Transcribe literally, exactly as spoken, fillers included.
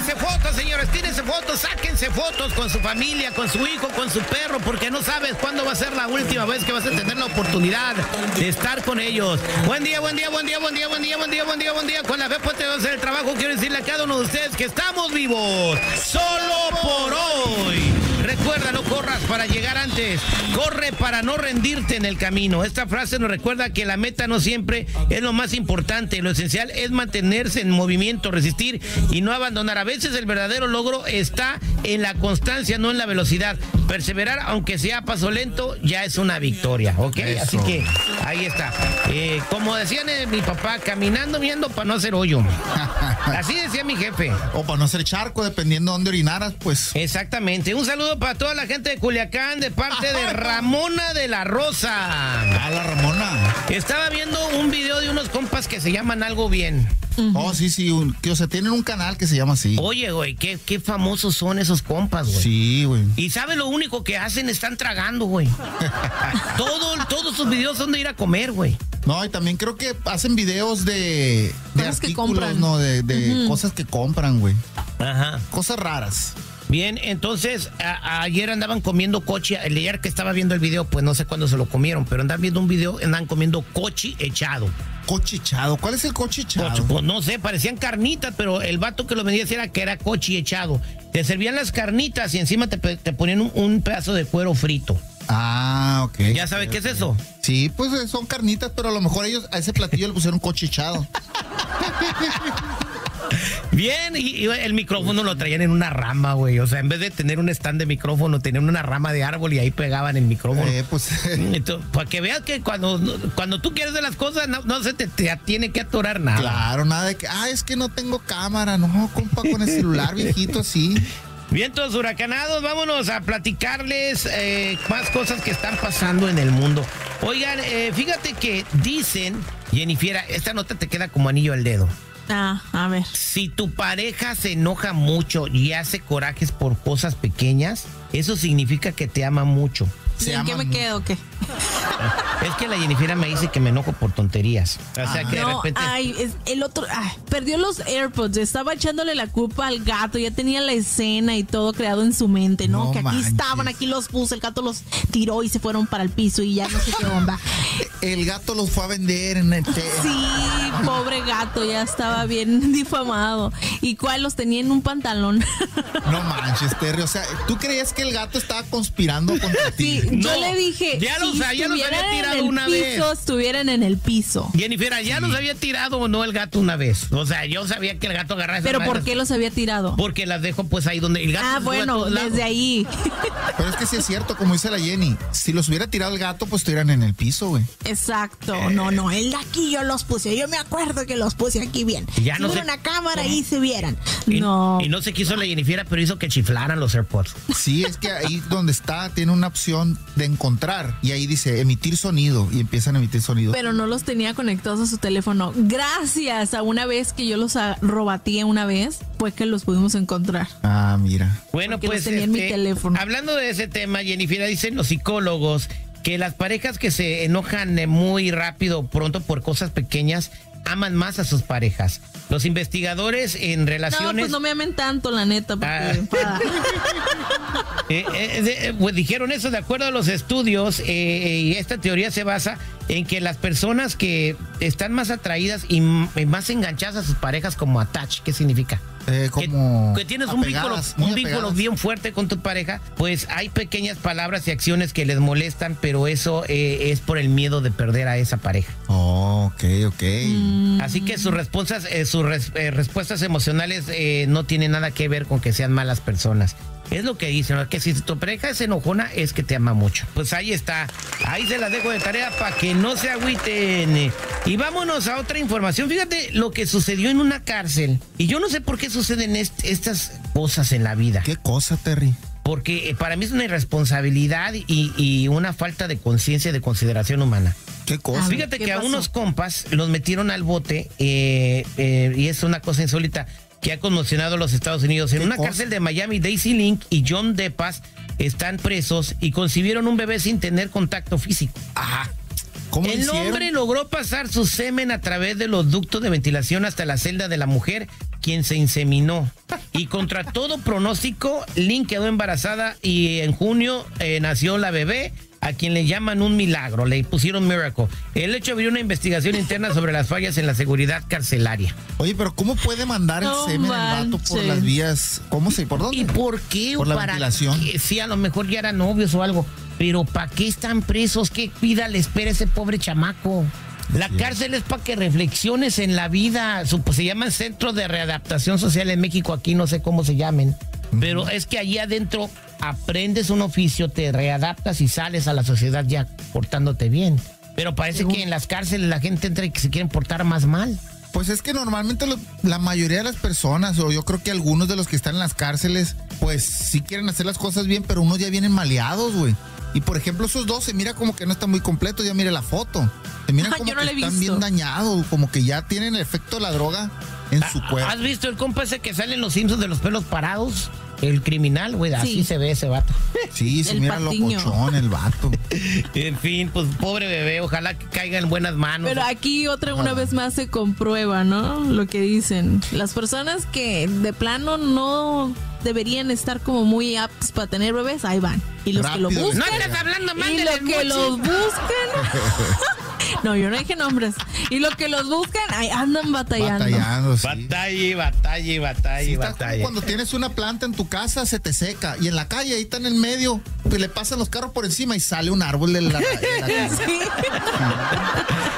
Tírense fotos, señores, tírense fotos, sáquense fotos con su familia, con su hijo, con su perro, porque no sabes cuándo va a ser la última vez que vas a tener la oportunidad de estar con ellos. Buen día, buen día, buen día, buen día, buen día, buen día, buen día, buen día. Con la fe puesta de hacer el trabajo, quiero decirle a cada uno de ustedes que estamos vivos, solo por hoy. Recuerda, no corras para llegar antes, corre para no rendirte en el camino. Esta frase nos recuerda que la meta no siempre es lo más importante, lo esencial es mantenerse en movimiento, resistir y no abandonar. A veces el verdadero logro está en la constancia, no en la velocidad. Perseverar, aunque sea a paso lento, ya es una victoria, ¿ok? Eso. Así que ahí está. Eh, como decían eh, mi papá, caminando viendo para no hacer hoyo. Así decía mi jefe. O para no hacer charco, dependiendo de dónde orinaras, pues. Exactamente. Un saludo para toda la gente de Culiacán de parte de Ramona de la Rosa. Ah, la Ramona. Estaba viendo un video de unos compas que se llaman Algo Bien. Uh-huh. Oh, sí, sí, un, que o sea, tienen un canal que se llama así. Oye, güey, qué, qué famosos son esos compas, güey. Sí, güey. Y ¿sabes lo único que hacen? Están tragando, güey. Todo, todos sus videos son de ir a comer, güey. No, y también creo que hacen videos de, de cosas que artículos, compran. no, de, de uh-huh. cosas que compran, güey. Ajá. Cosas raras. Bien, entonces, a, ayer andaban comiendo cochi. El ayer que estaba viendo el video, pues no sé cuándo se lo comieron, pero andaban viendo un video, andaban comiendo cochi echado. ¿Cochi echado? ¿Cuál es el cochi echado? Cochi, pues no sé, parecían carnitas, pero el vato que lo vendía decía que era cochi echado. Te servían las carnitas y encima te, te ponían un, un pedazo de cuero frito. Ah, ok. ¿Ya sabes okay, qué okay. es eso? Sí, pues son carnitas, pero a lo mejor ellos a ese platillo le pusieron cochi echado. Bien, y, y el micrófono lo traían en una rama, güey. O sea, en vez de tener un stand de micrófono, tenían una rama de árbol y ahí pegaban el micrófono. Eh, pues. Entonces, para que veas que cuando, cuando tú quieres de las cosas, no, no se te, te tiene que atorar nada. Claro, nada de que, ah, es que no tengo cámara. No, compa, con el celular viejito así. Bien, todos huracanados, vámonos a platicarles eh, más cosas que están pasando en el mundo. Oigan, eh, fíjate que dicen, Jennifer, esta nota te queda como anillo al dedo. Ah, a ver. Si tu pareja se enoja mucho y hace corajes por cosas pequeñas, eso significa que te ama mucho. ¿Y en qué me quedo o qué? Es que la Jennifer me dice que me enojo por tonterías. O sea, que de no, repente... ay, es el otro, ay, perdió los AirPods, estaba echándole la culpa al gato, ya tenía la escena y todo creado en su mente, ¿no? No que aquí manches. estaban, aquí los puse, el gato los tiró y se fueron para el piso y ya no sé qué onda. El gato los fue a vender en el... Sí, pobre gato, ya estaba bien difamado. ¿Y cuál? Los tenía en un pantalón. No manches, Terry, o sea, ¿tú creías que el gato estaba conspirando contra ti? Sí, No, yo le dije, ya los- si ya los había estuvieran tirado en el una piso, vez. estuvieran en el piso. Jennifer, ya nos había tirado o no el gato una vez. O sea, yo sabía que el gato agarraba esas ¿Pero por madres qué los había tirado? Porque las dejo pues ahí donde el gato... Ah, se sube a bueno, todos lados. desde ahí. Pero es que sí es cierto, como dice la Jenny, si los hubiera tirado el gato, pues estuvieran en el piso, güey. Exacto, no, no, el de aquí yo los puse, yo me acuerdo que los puse aquí bien. Ya si no hubiera sé- una cámara y se vieran. Y No. y no se quiso la Jennifer, pero hizo que chiflaran los AirPods. Sí, es que ahí donde está tiene una opción de encontrar y ahí dice emitir sonido y empiezan a emitir sonido. Pero no los tenía conectados a su teléfono. Gracias a una vez que yo los robateé una vez, fue que los pudimos encontrar. Ah, mira. Bueno, Porque pues los tenía en mi este, teléfono. hablando de ese tema, Jennifer, dicen los psicólogos que las parejas que se enojan eh, muy rápido, pronto por cosas pequeñas, aman más a sus parejas. Los investigadores en No, relaciones... pues no me amen tanto, la neta, porque Ah. me enfada. Eh, eh, eh, pues dijeron eso de acuerdo a los estudios eh, y esta teoría se basa en que las personas que están más atraídas y, m- y más enganchadas a sus parejas como attach, ¿qué significa? Eh, como que, que tienes un vínculo, apegadas, muy un vínculo apegadas. bien fuerte con tu pareja, pues hay pequeñas palabras y acciones que les molestan, pero eso eh, es por el miedo de perder a esa pareja. Oh, ok, ok. Mm. Así que sus respuestas, eh, sus res- eh, respuestas emocionales eh, no tienen nada que ver con que sean malas personas. Es lo que dicen, ¿no? Que si tu pareja es enojona es que te ama mucho. Pues ahí está, ahí se las dejo de tarea para que no se agüiten. Y vámonos a otra información. Fíjate lo que sucedió en una cárcel. Y yo no sé por qué suceden est- estas cosas en la vida. ¿Qué cosa, Terry? Porque eh, para mí es una irresponsabilidad y, y una falta de conciencia y de consideración humana. ¿Qué cosa? A ver, Fíjate ¿qué que a pasó? unos compas los metieron al bote eh, eh, y es una cosa insólita que ha conmocionado a los Estados Unidos. En ¿Qué una cosa? cárcel de Miami, Daisy Link y John Depas están presos y concibieron un bebé sin tener contacto físico. Ajá. ¿Cómo lo El hicieron? hombre logró pasar su semen a través de los ductos de ventilación hasta la celda de la mujer, quien se inseminó. Y contra todo pronóstico, Lynn quedó embarazada y en junio eh, nació la bebé, a quien le llaman un milagro, le pusieron miracle. El hecho abrió una investigación interna sobre las fallas en la seguridad carcelaria. Oye, pero ¿cómo puede mandar el No semen el vato por manches. las vías? ¿Cómo se? ¿Por dónde? ¿Y por qué? Por la ¿Para ventilación. qué? Sí, a lo mejor ya eran novios o algo. Pero ¿para qué están presos? ¿Qué vida le espera ese pobre chamaco? La Así es. cárcel es para que reflexiones en la vida. Su- pues, se llaman Centro de Readaptación Social en México, aquí no sé cómo se llamen. Pero es que allí adentro aprendes un oficio, te readaptas y sales a la sociedad ya portándote bien. Pero parece que en las cárceles la gente entra y que se quieren portar más mal. Pues es que normalmente lo- la mayoría de las personas, o yo creo que algunos de los que están en las cárceles, pues sí quieren hacer las cosas bien, pero unos ya vienen maleados, güey. Y por ejemplo, esos dos se mira como que no están muy completos, ya mire la foto. Se miran Ay, como yo no que la he están visto. bien dañados, como que ya tienen el efecto de la droga en su cuerpo. ¿Has visto el compa ese que sale en los Simpsons de los pelos parados? El criminal, güey, así Sí. se ve ese vato. Sí, se El mira patiño. locochón el vato. En fin, pues pobre bebé, ojalá que caiga en buenas manos. Pero aquí otra una Ah. vez más se comprueba, ¿no? Lo que dicen. Las personas que de plano no deberían estar como muy aptos para tener bebés, ahí van. Y los Rápido que lo les No buscan. estás hablando mal Y de lo las que muchis. los buscan. No, yo no dije nombres. Y lo que los buscan, ahí andan batallando. Batallando, sí. Batalla, batalla, batalla, Sí, estás como batalla. cuando tienes una planta en tu casa, se te seca. Y en la calle, ahí está en el medio, pues le pasan los carros por encima y sale un árbol de la, de la casa. Sí.